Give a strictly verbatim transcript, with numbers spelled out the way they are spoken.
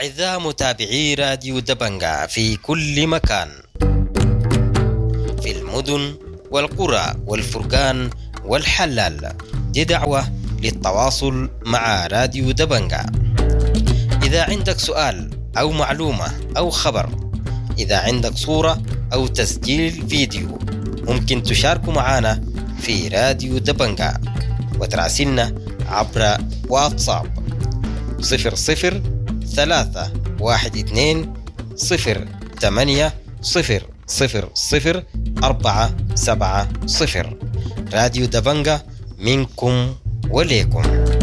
أعزائي متابعي راديو دبنجا في كل مكان، في المدن والقرى والفرقان والحلال، دي دعوة للتواصل مع راديو دبنجا. إذا عندك سؤال أو معلومة أو خبر، إذا عندك صورة أو تسجيل فيديو، ممكن تشاركوا معنا في راديو دبنجا وتراسلنا عبر واتساب صفر صفر ثلاثة واحد اثنين صفر ثمانية صفر صفر صفر أربعة سبعة صفر. راديو دبنجا منكم وليكم.